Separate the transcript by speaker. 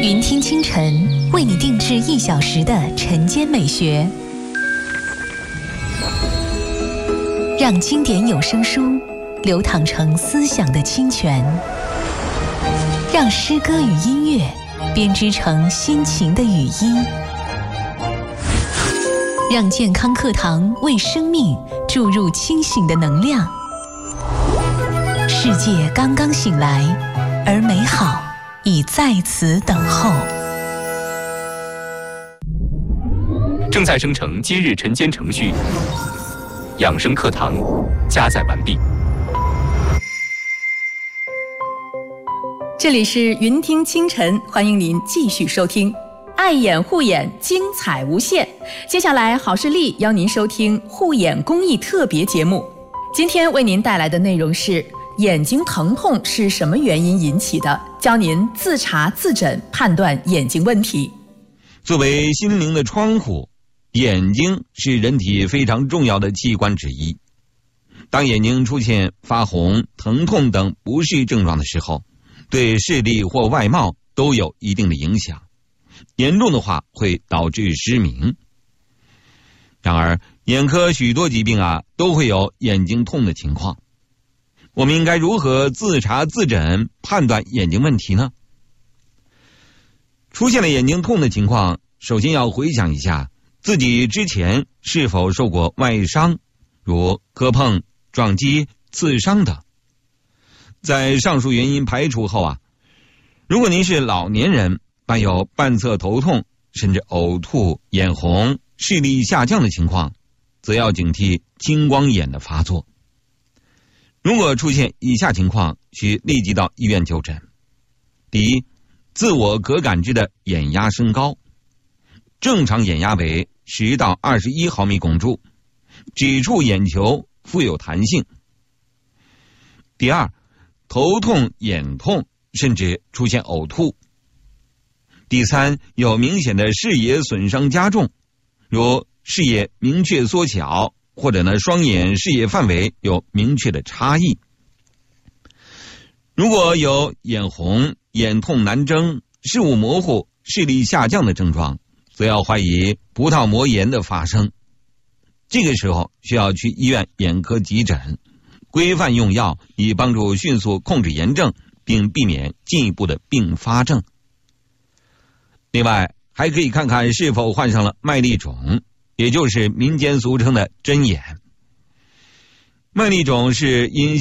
Speaker 1: 云听清晨为你定制1小时的晨间美学，让经典有声书流淌成思想的清泉，让诗歌与音乐编织成心情的雨衣，让健康课堂为生命注入清醒的能量。世界刚刚醒来，而美好已在此等候。
Speaker 2: 正在生成今日晨间程序，养生课堂加载完毕。
Speaker 3: 这里是云听清晨，欢迎您继续收听。爱眼护眼，精彩无限。接下来，好视力邀您收听护眼公益特别节目。今天为您带来的内容是：眼睛疼痛是什么原因引起的？教您自查自诊，判断眼睛问题。
Speaker 4: 作为心灵的窗户，眼睛是人体非常重要的器官之一。当眼睛出现发红、疼痛等不适症状的时候，对视力或外貌都有一定的影响，严重的话会导致失明。然而，眼科许多疾病都会有眼睛痛的情况。我们应该如何自查自诊，判断眼睛问题呢？出现了眼睛痛的情况，首先要回想一下自己之前是否受过外伤，如磕碰、撞击、刺伤等。在上述原因排除后如果您是老年人，伴有半侧头痛，甚至呕吐、眼红、视力下降的情况，则要警惕青光眼的发作。如果出现以下情况，需立即到医院就诊。第一，自我可感知的眼压升高，正常眼压为10到21毫米汞柱，指处眼球富有弹性。第二，头痛、眼痛，甚至出现呕吐。第三，有明显的视野损伤加重，如视野明确缩小，或者双眼视野范围有明确的差异。如果有眼红、眼痛难睁、视物模糊、视力下降的症状，则要怀疑葡萄膜炎的发生。这个时候需要去医院眼科急诊，规范用药，以帮助迅速控制炎症，并避免进一步的并发症。另外，还可以看看是否患上了麦粒肿，也就是民间俗称的针眼。麦粒肿是因